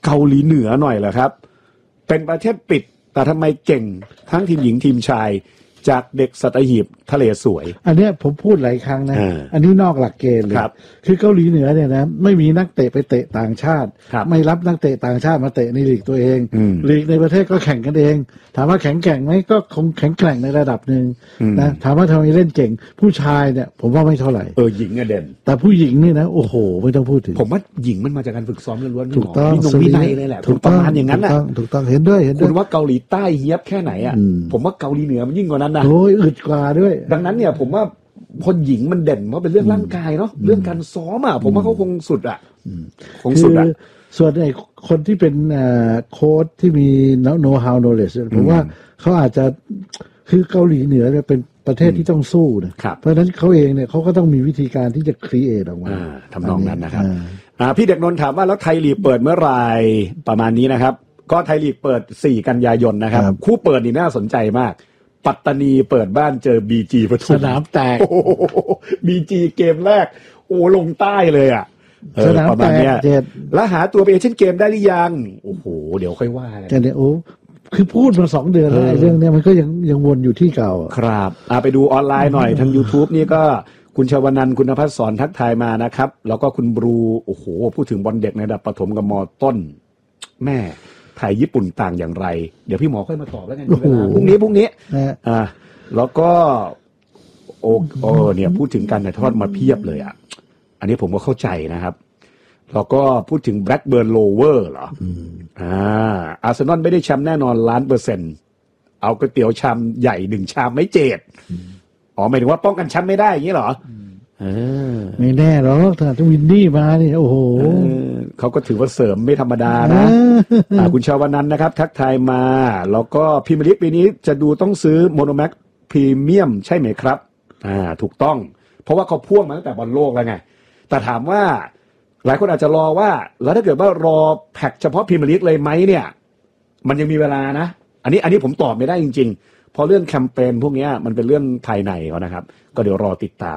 เกาหลีเหนือหน่อยเหรอครับเป็นประเทศปิดแต่ทำไมเก่งทั้งทีมหญิงทีมชายจากเด็กสัตหีบทะเลสวยอันเนี้ยผมพูดหลายครั้งนะอันนี้นอกหลักเกณฑ์เลยคือเกาหลีเหนือเนี่ยนะไม่มีนักเตะไปเตะต่างชาติไม่รับนักเตะต่างชาติมาเตะในลีกตัวเองลีกในประเทศก็แข่งกันเองถามว่าแข็งแกร่งไหมก็คงแข็งแกร่งในระดับหนึ่งนะถามว่าทำไมเล่นเก่งผู้ชายเนี่ยผมว่าไม่เท่าไหร่หญิงอะเด่นแต่ผู้หญิงนี่นะโอ้โหไม่ต้องพูดถึงผมว่าหญิงมันมาจากการฝึกซ้อมล้วนๆถูกต้องมีนัยเลยแหละถูกประมาณอย่างนั้นแหละถูกต้องเห็นด้วยคุณว่าเกาหลีใต้เฮี้ยบแค่ไหนอ่ะผมว่าเกาหลีเหนือมันยิ่งกว่านั้นนะโอ้ยอึดกว่าด้วยดังนั้นเนี่ยผมว่าคนหญิงมันเด่นเพราะเป็นเรื่องร่างกายเนาะเรื่องการซ้อมอ่ะผมว่าเขาคงสุดอ่ะคงสุดอ่ะส่วนไอ้คนที่เป็นโค้ชที่มี know how knowledge ผมว่าเขาอาจจะคือเกาหลีเหนือเนี่ยเป็นประเทศที่ต้องสู้นะเพราะฉะนั้นเขาเองเนี่ยเขาก็ต้องมีวิธีการที่จะครีเอทออกมาทำนองนั้นนะครับพี่เด็กนนท์ถามว่าแล้วไทยลีกเปิดเมื่อไหร่ประมาณนี้นะครับก็ไทยลีกเปิด4กันยายนนะครับคู่เปิดนี่น่าสนใจมากปัตตานีเปิดบ้านเจอ BG ปทุมสนามแตก BG เกมแรกลงใต้เลยอ่ะสนามแตกแล้วหาตัวไปเอเชียนเกมได้หรือยังโอ้โหเดี๋ยวค่อยว่ากันเนี่ยคือพูดมา2 เดือนแล้วเรื่องนี้มันก็ยังวนอยู่ที่เก่าครับไปดูออนไลน์หน่อยทาง YouTube นี่ก็คุณชวนันท์คุณภัสสรทักทายมานะครับแล้วก็คุณบรูโอ้โหพูดถึงบอลเด็กในระดับประถมกับม.ต้นแม่ไทยญี่ปุ่นต่างอย่างไรเดี๋ยวพี่หมอค่อยมาตอบแล้วกันเวลาพรุ่งนี้แล้วก็เนี่ยพูดถึงการถ่ายทอดมาเพียบเลยอ่ะอันนี้ผมก็เข้าใจนะครับแล้วก็พูดถึง Blackburn Rover เหรออาร์เซนอลไม่ได้แชมป์แน่นอน1,000,000%เอาก๋วยเตี๋ยวชามใหญ่1ชามไม่เจ็ดหมายถึงว่าป้องกันแชมป์ไม่ได้อย่างนี้เหรอไม่แน่หรอกถ้าจะวินดี้มานี่โอ้โหเขาก็ถือว่าเสริมไม่ธรรมดานะคุณชาวนันท์นะครับทักทายมาแล้วก็พรีเมียร์ลีกปีนี้จะดูต้องซื้อโมโนแม็กพรีเมียมใช่ไหมครับถูกต้องเพราะว่าเขาพ่วงมาตั้งแต่บอลโลกแล้วไงแต่ถามว่าหลายคนอาจจะรอว่าแล้วถ้าเกิดว่ารอแพ็คเฉพาะพรีเมียร์ลีกเลยไหมเนี่ยมันยังมีเวลานะอันนี้ผมตอบไม่ได้จริงๆเพราะเรื่องแคมเปญพวกนี้มันเป็นเรื่องภายในเขานะครับก็เดี๋ยวรอติดตาม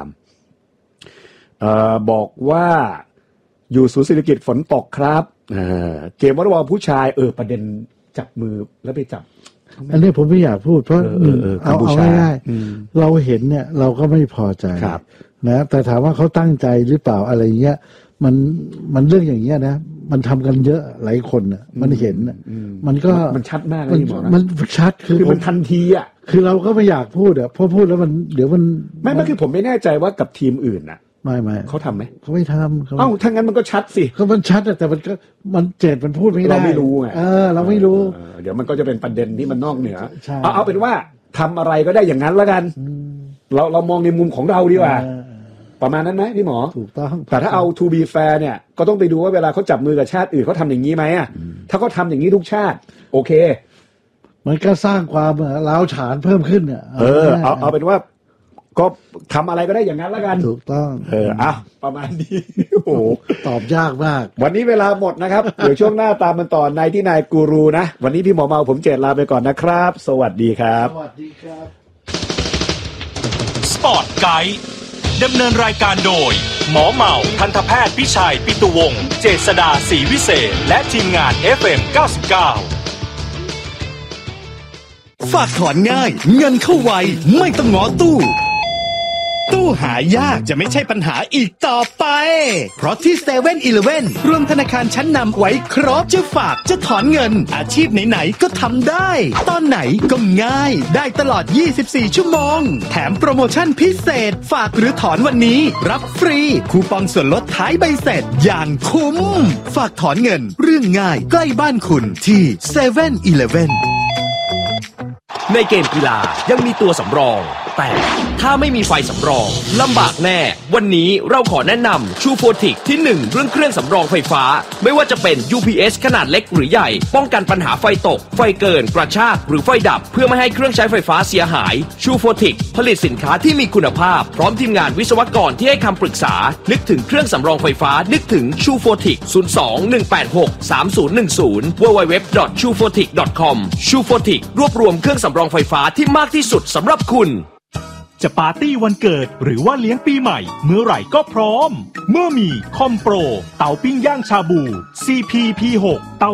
บอกว่าอยู่ศูนย์เศรษฐกิจฝนตกครับเกมวอลเลย์บอลผู้ชายประเด็นจับมือแล้วไปจับอันนี้ผมไม่อยากพูดเพราะเอาง่ายๆเราเห็นเนี่ยเราก็ไม่พอใจนะแต่ถามว่าเขาตั้งใจหรือเปล่าอะไรเงี้ยมันเรื่องอย่างเงี้ยนะมันทำกันเยอะหลายคนน่ะมันเห็นมันก็มันชัดมากเลยมันชัดคือมันทันทีอ่ะคือเราก็ไม่อยากพูดเพราะพูดแล้วมันเดี๋ยวมันไม่คือผมไม่แน่ใจว่ากับทีมอื่นน่ะไม่เขาทำไหมเขาไม่ทำถ้างั้นมันก็ชัดสิก็มันชัดแต่มันเจ็ดมันพูดไม่ได้เราไม่รู้ไงเราไม่รู้เดี๋ยวมันก็จะเป็นประเด็นที่มันนอกเหนือเอาเป็นว่าทำอะไรก็ได้อย่างนั้นแล้วกันเรามองในมุมของเราดีกว่าประมาณนั้นไหมพี่หมอถูกต้องแต่ถ้าเอา to be fair เนี่ยก็ต้องไปดูว่าเวลาเขาจับมือกับชาติอื่นเขาทำอย่างนี้ไหมถ้าเขาทำอย่างนี้ทุกชาติโอเคมันก็สร้างความร้าวฉานเพิ่มขึ้นเนี่ยเอาเป็นว่าก็ทำอะไรก็ได้อย่างนั้นแล้วกันถูกต้องประมาณนี้โอ้โหตอบยากมากวันนี้เวลาหมดนะครับ เดี๋ยวช่วงหน้าตามมันต่อในที่นายกูรูนะวันนี้พี่หมอเมาผมเจตลาไปก่อนนะครับสวัสดีครับสวัสดีครับสปอร์ตไกด์ดำเนินรายการโดยหมอเมาทันตแพทย์พิชัยปิตุวงศ์เจษฎาศรีวิเศษและทีมงาน FM 99ฝากถอนง่ายเงินเข้าไวไม่ต้องง้อตู้หายากจะไม่ใช่ปัญหาอีกต่อไปเพราะที่ 7-Eleven รวมธนาคารชั้นนำไว้ครบจะฝากจะถอนเงินอาชีพไหนๆก็ทำได้ตอนไหนก็ง่ายได้ตลอด24ชั่วโมงแถมโปรโมชั่นพิเศษฝากหรือถอนวันนี้รับฟรีคูปองส่วนลดท้ายใบเสร็จอย่างคุ้มฝากถอนเงินเรื่องง่ายใกล้บ้านคุณที่ 7-Eleven ในเกมกีฬายังมีตัวสำรองแต่ถ้าไม่มีไฟสำรองลำบากแน่วันนี้เราขอแนะนำชูโฟติกที่1เรื่องเครื่องสำรองไฟฟ้าไม่ว่าจะเป็น UPS ขนาดเล็กหรือใหญ่ป้องกันปัญหาไฟตกไฟเกินกระชากหรือไฟดับเพื่อไม่ให้เครื่องใช้ไฟฟ้าเสียหายชูโฟติกผลิตสินค้าที่มีคุณภาพพร้อมทีมงานวิศวกรที่ให้คำปรึกษานึกถึงเครื่องสำรองไฟฟ้านึกถึงชูโฟติก02-186-3010 www.chufotic.com ชูโฟติกรวบรวมเครื่องสำรองไฟฟ้าที่มากที่สุดสำหรับคุณจะปาร์ตี้วันเกิดหรือว่าเลี้ยงปีใหม่เมื่อไหร่ก็พร้อมเมื่อมีคอมโปรเตาปิ้งย่างชาบู CP P6 เตา